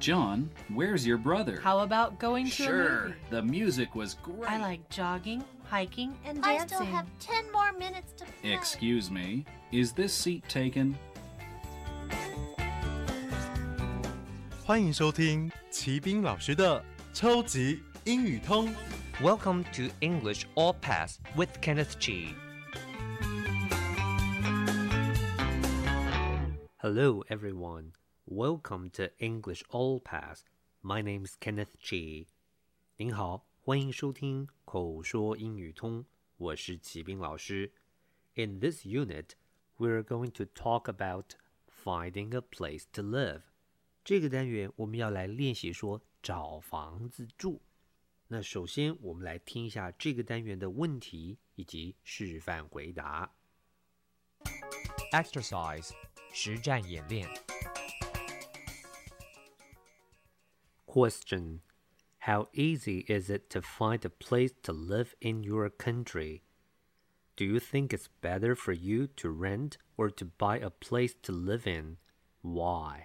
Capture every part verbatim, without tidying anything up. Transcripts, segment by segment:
John, where's your brother? How about going to Sure, a movie? the music was great. I like jogging, hiking, and I dancing. still have ten more minutes to play. Excuse me, is this seat taken? 欢迎收听齐斌老师的超级英语通。 Welcome to English All Pass with Kenneth Chi. Hello, everyone. Welcome to English All Pass. My name's Kenneth Chi. 您好，欢迎收听口说英语通，我是齐斌老师。In this unit, we're going to talk about finding a place to live. 这个单元我们要来练习说找房子住。那首先我们来听一下这个单元的问题以及示范回答。Exercise 实战演练。Question: How easy is it to find a place to live in your country? Do you think it's better for you to rent or to buy a place to live in? Why?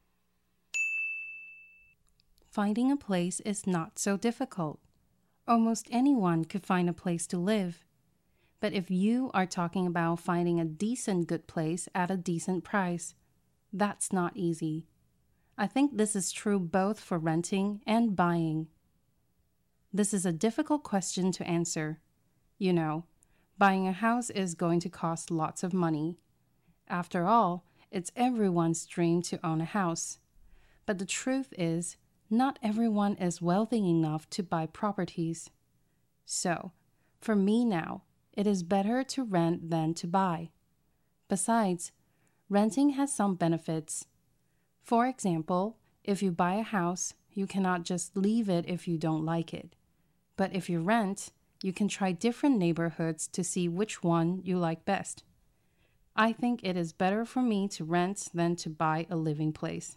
Finding a place is not so difficult. Almost anyone could find a place to live. But if you are talking about finding a decent good place at a decent price, that's not easy. I think this is true both for renting and buying. This is a difficult question to answer. You know, buying a house is going to cost lots of money. After all, it's everyone's dream to own a house. But the truth is, not everyone is wealthy enough to buy properties. So, for me now, it is better to rent than to buy. Besides, renting has some benefits. For example, if you buy a house, you cannot just leave it if you don't like it. But if you rent, you can try different neighborhoods to see which one you like best. I think it is better for me to rent than to buy a living place.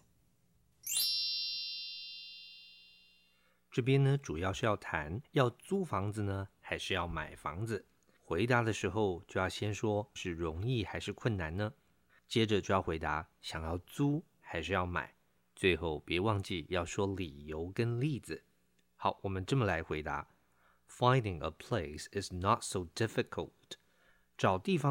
这边呢，主要是要谈要租房子呢，还是要买房子。回答的时候就要先说是容易还是困难呢？接着就要回答想要租还是要买。最后别忘记要说理由跟例子。好，我们这么来回答。Finding a place is not so difficult. 找地方